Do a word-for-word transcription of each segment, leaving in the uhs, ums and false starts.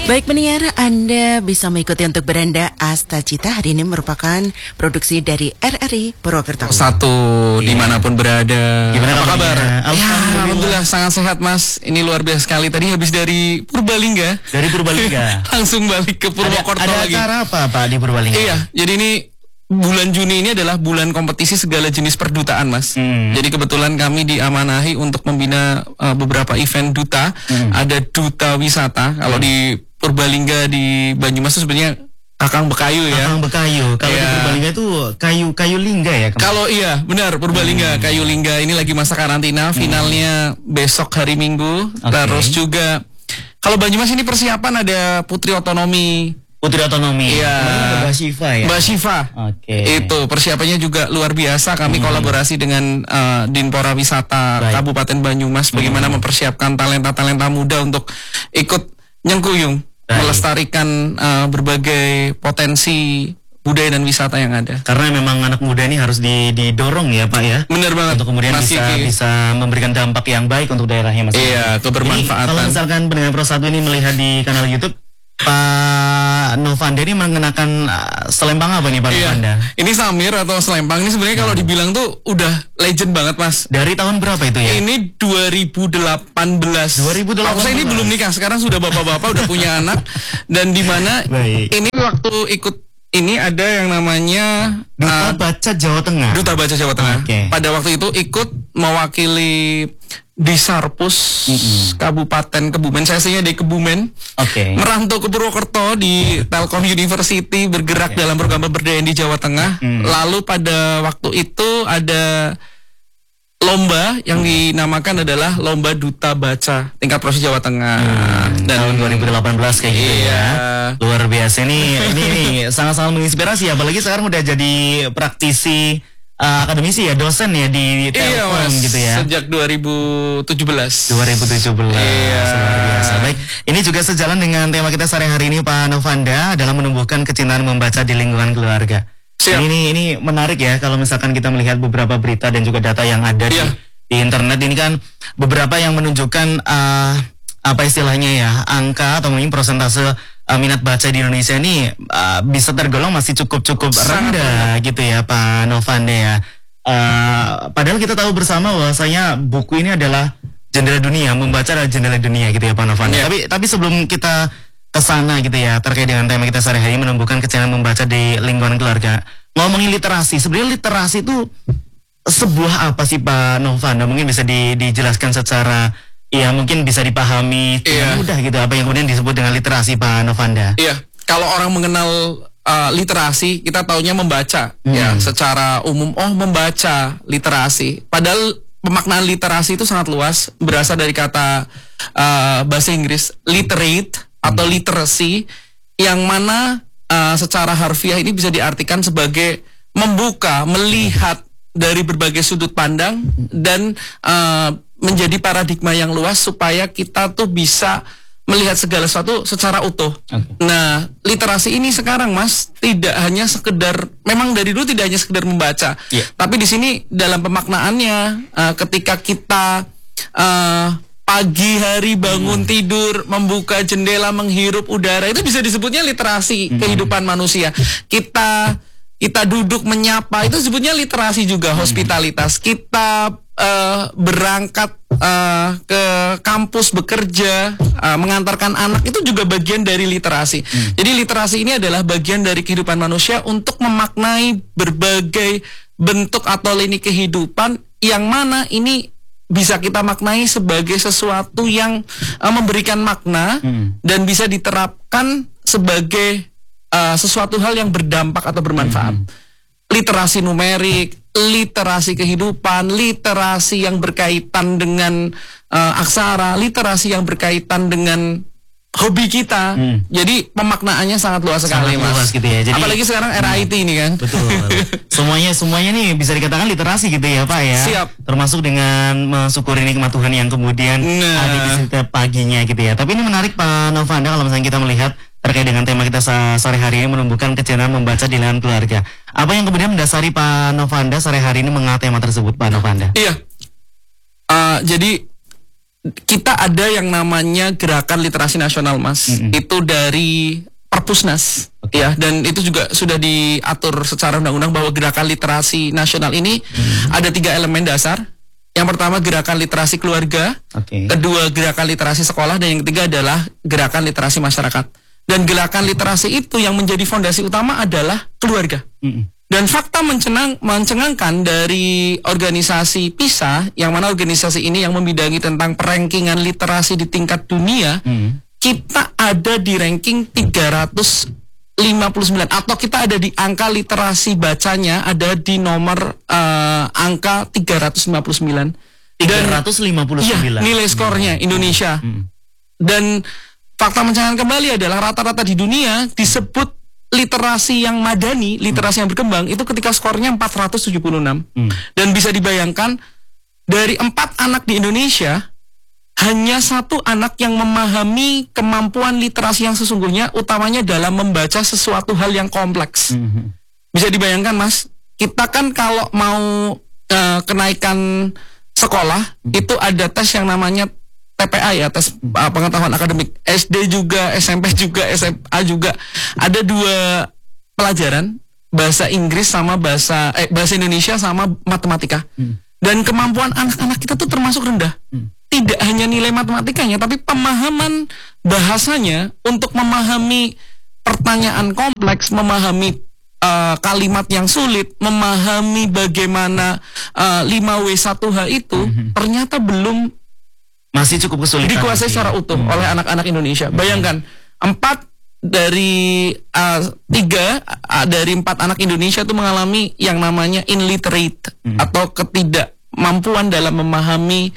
Baik pendengar, Anda bisa mengikuti untuk beranda Asta Cita. Hari ini merupakan produksi dari R R I Purwokerto. Satu yeah. dimanapun berada. Gimana apa kabar? Ya, Alhamdulillah. Alhamdulillah sangat sehat Mas. Ini luar biasa sekali. Tadi habis dari Purbalingga. Dari Purbalingga. Langsung balik ke Purwokerto ada, ada lagi. Ada acara apa Pak di Purbalingga? Iya, jadi ini bulan Juni ini adalah bulan kompetisi segala jenis perdutaan Mas. Hmm. Jadi kebetulan kami diamanahi untuk membina uh, beberapa event duta. Hmm. Ada duta wisata. Kalau hmm. di Purbalingga di Banyumas itu sebenarnya Kakang Bekayu ya. Kakang Bekayu. Kalau ya. Di Purbalingga itu kayu kayu lingga ya. Kalau iya benar Purbalingga hmm. kayu lingga ini lagi masa karantina. Finalnya hmm. besok hari Minggu. Okay. Terus juga kalau Banyumas ini persiapan ada Putri Otonomi. Putri Otonomi. Iya. Mbak Syifa ya. Mbak Syifa. Oke. Okay. Itu persiapannya juga luar biasa. Kami hmm. kolaborasi dengan uh, Dinpora Wisata Baik. Kabupaten Banyumas. Bagaimana hmm. mempersiapkan talenta-talenta muda untuk ikut nyengkuyung. Baik. Melestarikan uh, berbagai potensi budaya dan wisata yang ada. Karena memang anak muda ini harus didorong ya Pak ya. Benar banget. Untuk kemudian Mas bisa Kiki. bisa memberikan dampak yang baik untuk daerahnya Mas. Iya, kebermanfaatan. Jadi, kalau misalkan pendengar Pro satu ini melihat di kanal YouTube, Pak Novanda ini mengenakan uh, selempang apa nih Pak iya. Novanda? Ini Samir atau selempang ini sebenarnya hmm. kalau dibilang tuh udah legend banget Mas. Dari tahun berapa itu ya? Ini dua ribu delapan belas. dua ribu delapan belas. Aku saya ini belum nikah, sekarang sudah bapak-bapak udah punya anak. Dan di mana ini waktu ikut ini ada yang namanya Duta uh, Baca Jawa Tengah. Duta Baca Jawa Tengah. Okay. Pada waktu itu ikut mewakili Disarpus mm-hmm. Kabupaten Kebumen, saya aslinya di Kebumen, okay. merantau ke Purwokerto di Telkom University, bergerak okay. dalam program pemberdayaan di Jawa Tengah. Mm. Lalu pada waktu itu ada lomba yang mm. dinamakan adalah Lomba Duta Baca tingkat provinsi Jawa Tengah. Mm. Dan tahun dua ribu delapan belas kayak gitu iya. ya. Luar biasa nih, ini sangat-sangat menginspirasi, apalagi sekarang udah jadi praktisi. Uh, akademisi ya, dosen ya di Telkom iya, gitu ya. Sejak dua ribu tujuh belas. dua ribu tujuh belas. Iya. Luar biasa. Baik, ini juga sejalan dengan tema kita sore hari ini Pak Novanda dalam menumbuhkan kecintaan membaca di lingkungan keluarga. Siap. Ini ini menarik ya kalau misalkan kita melihat beberapa berita dan juga data yang ada iya. di, di internet ini kan beberapa yang menunjukkan uh, apa istilahnya ya, angka atau mungkin persentase Uh, minat baca di Indonesia ini uh, bisa tergolong masih cukup-cukup rendah gitu ya Pak Novanda ya. Uh, padahal kita tahu bersama bahwasanya buku ini adalah jendela dunia, membaca adalah jendela dunia gitu ya Pak Novanda. Yeah. Tapi tapi sebelum kita ke sana gitu ya, terkait dengan tema kita sehari-hari menumbuhkan kecintaan membaca di lingkungan keluarga. Ngomongin literasi, sebenarnya literasi itu sebuah apa sih Pak Novanda? Mungkin bisa di, dijelaskan secara iya, mungkin bisa dipahami iya. mudah gitu apa yang kemudian disebut dengan literasi Pak Novanda. Iya, kalau orang mengenal uh, literasi, kita taunya membaca hmm. ya secara umum. Oh, membaca literasi. Padahal pemaknaan literasi itu sangat luas, berasal dari kata uh, bahasa Inggris literate atau hmm. literacy, yang mana uh, secara harfiah ini bisa diartikan sebagai membuka, melihat dari berbagai sudut pandang dan uh, menjadi paradigma yang luas supaya kita tuh bisa melihat segala sesuatu secara utuh. Okay. Nah, literasi ini sekarang Mas tidak hanya sekedar, memang dari dulu tidak hanya sekedar membaca, yeah. tapi di sini dalam pemaknaannya uh, ketika kita uh, pagi hari bangun hmm. tidur, membuka jendela, menghirup udara, itu bisa disebutnya literasi hmm. kehidupan manusia. Kita kita duduk menyapa, itu sebutnya literasi juga, hospitalitas. Kita Uh, berangkat uh, ke kampus bekerja, uh, mengantarkan anak, itu juga bagian dari literasi. Hmm. Jadi literasi ini adalah bagian dari kehidupan manusia untuk memaknai berbagai bentuk atau lini kehidupan yang mana ini bisa kita maknai sebagai sesuatu yang uh, memberikan makna hmm. dan bisa diterapkan sebagai uh, sesuatu hal yang berdampak atau bermanfaat. Hmm. Literasi numerik, literasi kehidupan, literasi yang berkaitan dengan uh, aksara, literasi yang berkaitan dengan hobi kita. Hmm. Jadi pemaknaannya sangat luas sekali, sangat Mas. Luas gitu ya. Jadi, apalagi sekarang R I T hmm, ini kan. Betul. semuanya semuanya nih bisa dikatakan literasi gitu ya, Pak ya. Siap. Termasuk dengan mensyukuri nikmat Tuhan yang kemudian nah. ada di setiap paginya gitu ya. Tapi ini menarik Pak Novanda kalau misalnya kita melihat terkait dengan tema kita sore hari ini menumbuhkan kecintaan membaca di lingkungan keluarga. Apa yang kemudian mendasari Pak Novanda sore hari ini mengangkat tema tersebut, Pak Novanda? Iya. Uh, jadi kita ada yang namanya Gerakan Literasi Nasional, Mas. Mm-hmm. Itu dari Perpusnas, okay. ya, dan itu juga sudah diatur secara undang-undang bahwa Gerakan Literasi Nasional ini mm-hmm. ada tiga elemen dasar. Yang pertama gerakan literasi keluarga, okay. kedua gerakan literasi sekolah, dan yang ketiga adalah gerakan literasi masyarakat. Dan gerakan literasi itu yang menjadi fondasi utama adalah keluarga. Mm-hmm. Dan fakta mencengang, mencengangkan dari organisasi PISA, yang mana organisasi ini yang membidangi tentang perankingan literasi di tingkat dunia, mm-hmm. kita ada di ranking tiga ratus lima puluh sembilan, atau kita ada di angka literasi bacanya ada di nomor uh, angka tiga ratus lima puluh sembilan. tiga ratus lima puluh sembilan. Iya, nilai skornya Indonesia. Hmm. Dan fakta mencengangkan kembali adalah rata-rata di dunia disebut literasi yang madani, literasi hmm. yang berkembang itu ketika skornya empat ratus tujuh puluh enam. Hmm. Dan bisa dibayangkan dari empat anak di Indonesia hanya satu anak yang memahami kemampuan literasi yang sesungguhnya, utamanya dalam membaca sesuatu hal yang kompleks. Mm-hmm. Bisa dibayangkan, Mas, kita kan kalau mau uh, kenaikan sekolah, mm-hmm. itu ada tes yang namanya T P A ya, tes uh, pengetahuan akademik. S D juga, S M P juga, S M A juga. Ada dua pelajaran, bahasa Inggris sama bahasa eh, bahasa Indonesia sama matematika. Mm. Dan kemampuan anak-anak kita tuh termasuk rendah. Mm. Tidak hanya nilai matematikanya, tapi pemahaman bahasanya untuk memahami pertanyaan kompleks, memahami uh, kalimat yang sulit, memahami bagaimana uh, lima W satu H itu, mm-hmm. ternyata belum masih cukup kesulitan dikuasai secara utuh mm-hmm. oleh anak-anak Indonesia. Mm-hmm. Bayangkan, empat dari uh, tiga uh, dari empat anak Indonesia itu mengalami yang namanya illiterate mm-hmm. atau ketidak kemampuan dalam memahami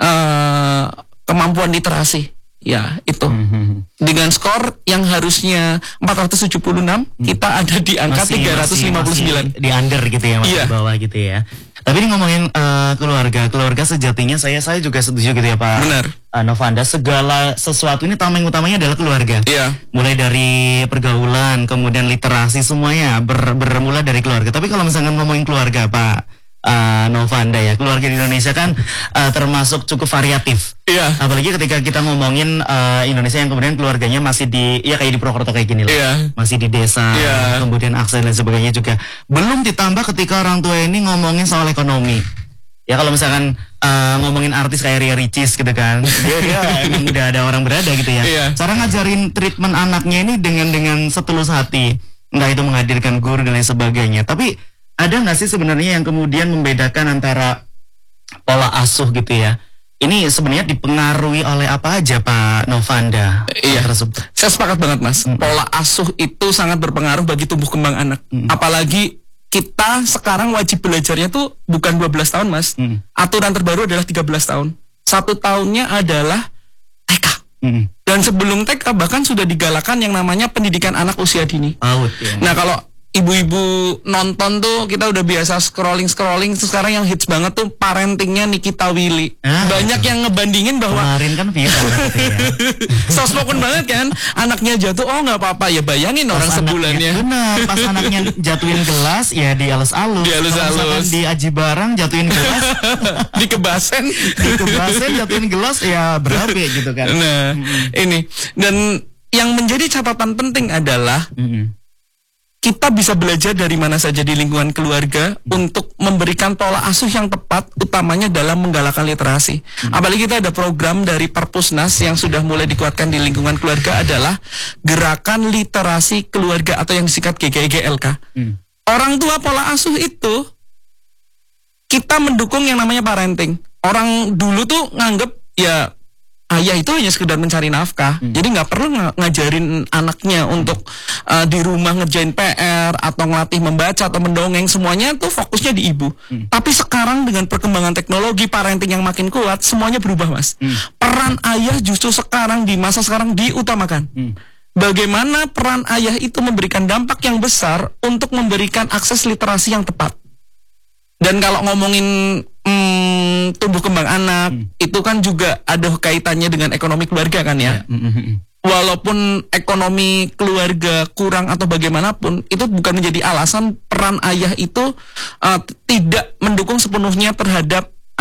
uh, kemampuan literasi. Ya, itu. Mm-hmm. Dengan skor yang harusnya empat ratus tujuh puluh enam, mm. kita ada di angka masih, tiga ratus lima puluh sembilan. Masih, masih di under gitu ya, masih yeah. di bawah gitu ya. Tapi ini ngomongin uh, keluarga, keluarga sejatinya saya saya juga setuju gitu ya, Pak. Benar. Uh, Novanda, segala sesuatu ini tameng utamanya adalah keluarga. Iya. Yeah. Mulai dari pergaulan, kemudian literasi, semuanya ber, bermula dari keluarga. Tapi kalau misalkan ngomongin keluarga, Pak Uh, Novanda ya, keluarga di Indonesia kan uh, termasuk cukup variatif. Iya. Apalagi ketika kita ngomongin uh, Indonesia yang kemudian keluarganya masih di, ya kayak di Purwokerto kayak gini loh. Iya. Masih di desa, iya. kemudian akses dan sebagainya juga. Belum ditambah ketika orang tua ini ngomongin soal ekonomi. Ya kalau misalkan uh, ngomongin artis kayak Ria Ricis gitu kan, dia, dia emang udah ada orang berada gitu ya. Iya. Cara ngajarin treatment anaknya ini dengan dengan setulus hati, entah itu menghadirkan guru dan lain sebagainya. Tapi ada nggak sih sebenarnya yang kemudian membedakan antara pola asuh gitu ya? Ini sebenarnya dipengaruhi oleh apa aja, Pak Novanda? Iya, tersebut. Saya sepakat banget, Mas. Mm-hmm. Pola asuh itu sangat berpengaruh bagi tumbuh kembang anak. Mm-hmm. Apalagi kita sekarang wajib belajarnya tuh bukan dua belas tahun, Mas. Mm-hmm. Aturan terbaru adalah tiga belas tahun. Satu tahunnya adalah T K. Mm-hmm. Dan sebelum T K bahkan sudah digalakan yang namanya pendidikan anak usia dini. Out, ya. Nah, kalau ibu-ibu nonton tuh kita udah biasa scrolling-scrolling. Sekarang yang hits banget tuh parentingnya Nikita Willy. Ah, banyak itu yang ngebandingin bahwa kemarin kan viral gitu ya. Soft-spoken banget kan. Anaknya jatuh, oh nggak apa-apa. Ya bayangin pas orang sebulannya. Bener, pas anaknya jatuhin gelas ya dialus-alus. Dialus-alus. Di Aji Barang jatuhin gelas. Dikebasen. Dikebasen jatuhin gelas ya berabe gitu kan. Nah, mm-hmm. ini. Dan yang menjadi catatan penting adalah mm-hmm. kita bisa belajar dari mana saja di lingkungan keluarga hmm. untuk memberikan pola asuh yang tepat, utamanya dalam menggalakkan literasi. Hmm. Apalagi kita ada program dari Perpusnas yang sudah mulai dikuatkan di lingkungan keluarga adalah Gerakan Literasi Keluarga atau yang disingkat G G G L K. Hmm. Orang tua pola asuh itu kita mendukung yang namanya parenting. Orang dulu tuh nganggep ya ayah itu hanya sekedar mencari nafkah, hmm. jadi nggak perlu ng- ngajarin anaknya untuk uh, di rumah ngerjain P R atau ngelatih membaca atau mendongeng, semuanya tuh fokusnya di ibu. Hmm. Tapi sekarang dengan perkembangan teknologi parenting yang makin kuat, semuanya berubah, Mas. Hmm. Peran ayah justru sekarang di masa sekarang diutamakan. Hmm. Bagaimana peran ayah itu memberikan dampak yang besar untuk memberikan akses literasi yang tepat. Dan kalau ngomongin hmm, tumbuh kembang anak, hmm. itu kan juga ada kaitannya dengan ekonomi keluarga kan ya. Hmm. Walaupun ekonomi keluarga kurang atau bagaimanapun, itu bukan menjadi alasan peran ayah itu uh, tidak mendukung sepenuhnya terhadap anak.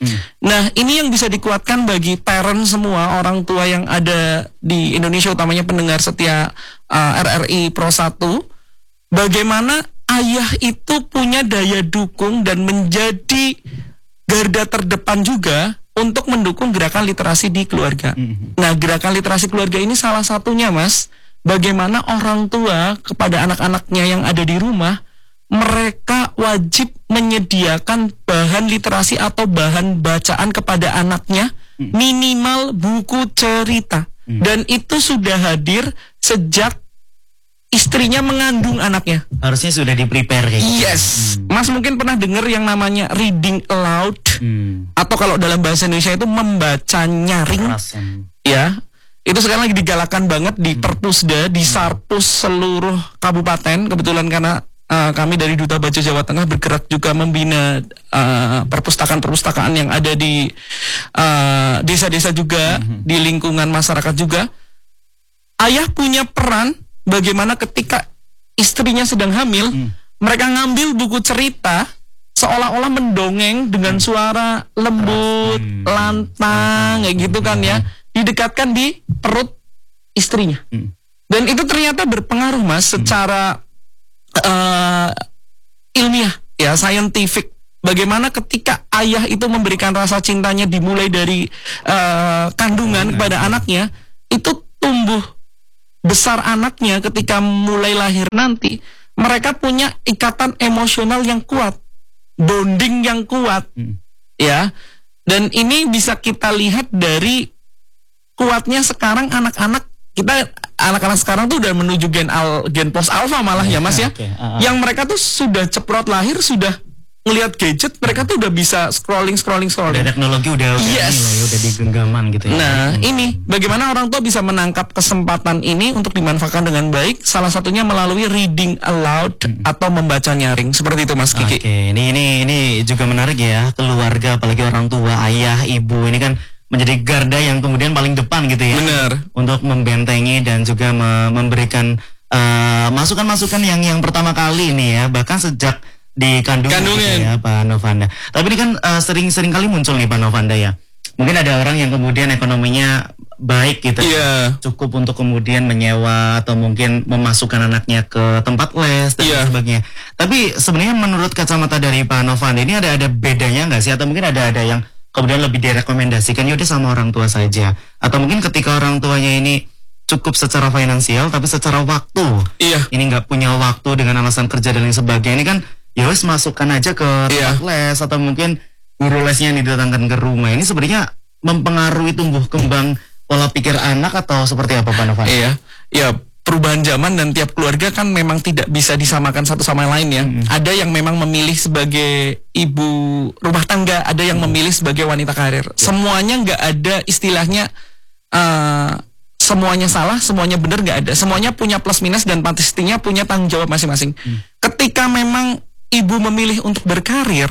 Hmm. Nah, ini yang bisa dikuatkan bagi parent semua, orang tua yang ada di Indonesia, utamanya pendengar setia uh, R R I Pro satu, bagaimana ayah itu punya daya dukung dan menjadi garda terdepan juga untuk mendukung gerakan literasi di keluarga. Hmm. Nah, gerakan literasi keluarga ini salah satunya, Mas, bagaimana orang tua kepada anak-anaknya yang ada di rumah, mereka wajib menyediakan bahan literasi atau bahan bacaan kepada anaknya, minimal buku cerita. Hmm. Dan itu sudah hadir sejak istrinya mengandung anaknya. Harusnya sudah di-prepare kayak gitu. Yes. Hmm. Mas mungkin pernah dengar yang namanya reading aloud, hmm. atau kalau dalam bahasa Indonesia itu membaca nyaring. Rasen. Ya. Itu sekarang lagi digalakan banget di Perpusda, di Sarpus seluruh kabupaten. Kebetulan karena Uh, kami dari Duta Baca Jawa Tengah bergerak juga membina uh, perpustakaan-perpustakaan yang ada di uh, desa-desa juga, mm-hmm. di lingkungan masyarakat juga. Ayah punya peran bagaimana ketika istrinya sedang hamil, mm. mereka ngambil buku cerita seolah-olah mendongeng dengan mm. suara lembut, mm. lantang, kayak gitu kan ya, didekatkan di perut istrinya. Mm. Dan itu ternyata berpengaruh, Mas, secara Uh, ilmiah, ya, scientific. Bagaimana ketika ayah itu memberikan rasa cintanya dimulai dari uh, kandungan kepada anaknya, itu tumbuh besar anaknya ketika mulai lahir nanti, mereka punya ikatan emosional yang kuat, bonding yang kuat, hmm. ya. Dan ini bisa kita lihat dari kuatnya sekarang anak-anak kita. Anak-anak sekarang tuh udah menuju gen al, gen post alpha malah ya, Mas ya. Okay. Uh, uh. Yang mereka tuh sudah ceprot lahir sudah ngelihat gadget, mereka tuh udah bisa scrolling scrolling scrolling. Udah teknologi udah udah yes. ini udah di genggaman gitu ya. Nah, hmm. ini bagaimana orang tua bisa menangkap kesempatan ini untuk dimanfaatkan dengan baik, salah satunya melalui reading aloud hmm. atau membaca nyaring. Seperti itu, Mas Kiki. Oke, okay. ini ini ini juga menarik ya, keluarga apalagi orang tua, ayah, ibu ini kan menjadi garda yang kemudian paling depan gitu ya. Benar. Untuk membentengi dan juga me memberikan uh, masukan-masukan yang yang pertama kali ini ya, bahkan sejak di kandungan gitu ya, Pak Novanda. Tapi ini kan uh, sering-sering kali muncul nih Pak Novanda ya. Mungkin ada orang yang kemudian ekonominya baik gitu, yeah. cukup untuk kemudian menyewa atau mungkin memasukkan anaknya ke tempat les dan yeah. sebagainya. Tapi sebenarnya menurut kacamata dari Pak Novanda ini ada ada bedanya nggak sih, atau mungkin ada ada yang kemudian lebih direkomendasikan yaudah sama orang tua saja, atau mungkin ketika orang tuanya ini cukup secara finansial tapi secara waktu iya. ini nggak punya waktu dengan alasan kerja dan lain sebagainya, ini kan ya wes masukkan aja ke tempat iya. les, atau mungkin guru lesnya yang didatangkan ke rumah. Ini sebenarnya mempengaruhi tumbuh kembang pola pikir anak atau seperti apa, Pak Novan? Iya, ya perubahan zaman dan tiap keluarga kan memang tidak bisa disamakan satu sama lain ya. Hmm. Ada yang memang memilih sebagai ibu rumah tangga, ada yang hmm. memilih sebagai wanita karir. Ya. Semuanya nggak ada istilahnya uh, semuanya salah, semuanya benar, nggak ada. Semuanya punya plus minus dan pastinya punya tanggung jawab masing-masing. Hmm. Ketika memang ibu memilih untuk berkarir,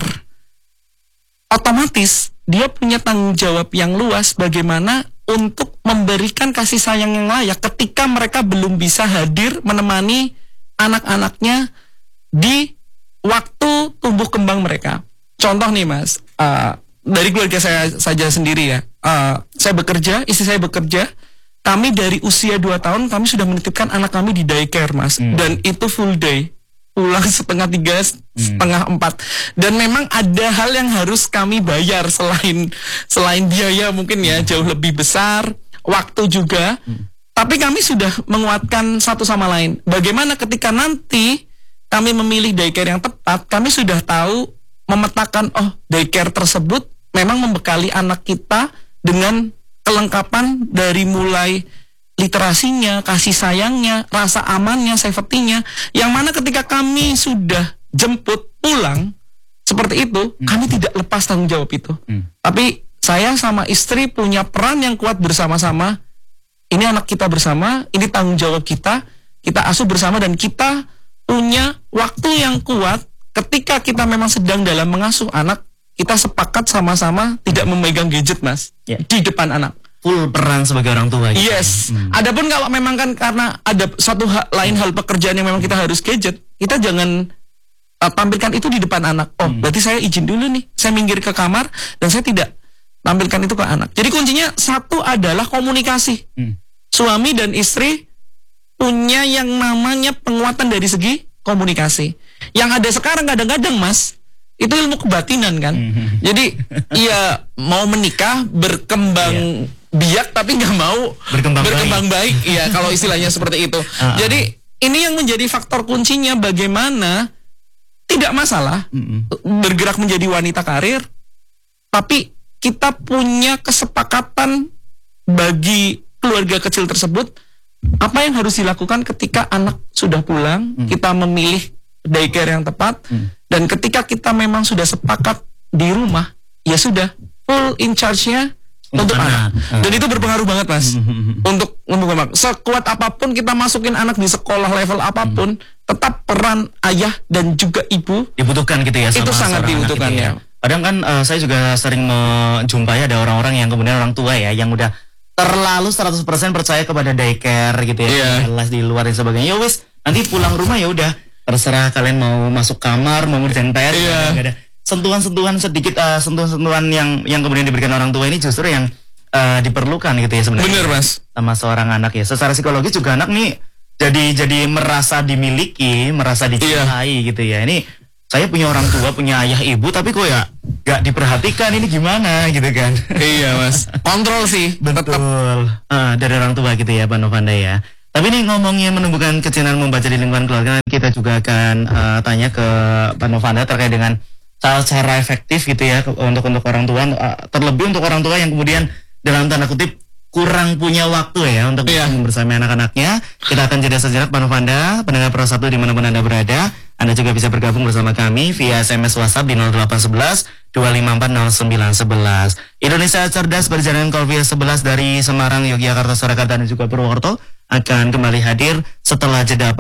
otomatis dia punya tanggung jawab yang luas bagaimana untuk memberikan kasih sayang yang layak ketika mereka belum bisa hadir menemani anak-anaknya di waktu tumbuh kembang mereka. Contoh nih, Mas, uh, dari keluarga saya saja sendiri ya, uh, saya bekerja, istri saya bekerja, kami dari usia dua tahun kami sudah menitipkan anak kami di daycare, Mas, hmm. dan itu full day, pulang setengah tiga, setengah hmm. empat, dan memang ada hal yang harus kami bayar selain selain biaya mungkin ya hmm. jauh lebih besar, waktu juga, hmm. tapi kami sudah menguatkan satu sama lain. Bagaimana ketika nanti kami memilih daycare yang tepat, kami sudah tahu memetakan, oh daycare tersebut memang membekali anak kita dengan kelengkapan dari mulai literasinya, kasih sayangnya, rasa amannya, safety-nya, yang mana ketika kami sudah jemput pulang seperti itu, hmm. kami tidak lepas tanggung jawab itu. Hmm. Tapi saya sama istri punya peran yang kuat bersama-sama. Ini anak kita bersama, ini tanggung jawab kita, kita asuh bersama, dan kita punya waktu yang kuat ketika kita memang sedang dalam mengasuh anak, kita sepakat sama-sama tidak memegang gadget, Mas, yeah. di depan anak. Full peran sebagai orang tua. Gitu. Yes. Hmm. Adapun kalau memang kan karena ada satu hal, lain hal pekerjaan yang memang kita harus gadget, kita jangan uh, tampilkan itu di depan anak. Oh, hmm. berarti saya izin dulu nih, saya minggir ke kamar dan saya tidak tampilkan itu ke anak. Jadi kuncinya satu adalah komunikasi. Hmm. Suami dan istri punya yang namanya penguatan dari segi komunikasi. Yang ada sekarang kadang-kadang Mas, itu ilmu kebatinan kan. Hmm. Jadi ya mau menikah berkembang yeah. biak tapi nggak mau berkembang, berkembang baik. Iya kalau istilahnya seperti itu. Uh-uh. Jadi ini yang menjadi faktor kuncinya bagaimana tidak masalah mm-hmm. bergerak menjadi wanita karir, tapi kita punya kesepakatan bagi keluarga kecil tersebut apa yang harus dilakukan ketika anak sudah pulang, mm. kita memilih daycare yang tepat, mm. dan ketika kita memang sudah sepakat di rumah, ya sudah full in charge-nya untuk anak. anak. Dan itu berpengaruh banget Mas. Mm-hmm. Untuk untuk anak. Sekuat apapun kita masukin anak di sekolah level apapun, mm. tetap peran ayah dan juga ibu dibutuhkan gitu ya. Sama itu sangat dibutuhkan ya. Kadang kan uh, saya juga sering menjumpai ada orang-orang yang kemudian orang tua ya yang udah terlalu seratus persen percaya kepada daycare gitu ya. Yeah. Di luar dan sebagainya. Ya wis, nanti pulang rumah ya udah terserah kalian mau masuk kamar, mau ngerjain P R, yeah. Gak ada sentuhan-sentuhan sedikit, uh, sentuhan-sentuhan yang yang kemudian diberikan orang tua ini justru yang uh, diperlukan gitu ya sebenarnya. Bener Mas. Sama seorang anak ya. Secara psikologis juga anak nih jadi jadi merasa dimiliki, merasa dicintai yeah. gitu ya. Ini saya punya orang tua, punya ayah ibu, tapi kok ya gak diperhatikan, ini gimana gitu kan. Iya Mas, kontrol sih. Betul, uh, dari orang tua gitu ya Pak Novanda ya. Tapi ini ngomongnya menumbuhkan kecintaan membaca di lingkungan keluarga, kita juga akan uh, tanya ke Pak Novanda terkait dengan cara efektif gitu ya untuk untuk orang tua, uh, terlebih untuk orang tua yang kemudian dalam tanda kutip kurang punya waktu ya untuk yeah. bersama anak-anaknya. Kita akan jeda sejenak Pak Novanda, pendengar Pro satu dimanapun Anda berada. Anda juga bisa bergabung bersama kami via S M S WhatsApp di nol delapan satu satu dua lima empat nol sembilan satu satu. Indonesia Cerdas Perjalanan Korvia sebelas dari Semarang, Yogyakarta, Surakarta dan juga Purwokerto akan kembali hadir setelah jeda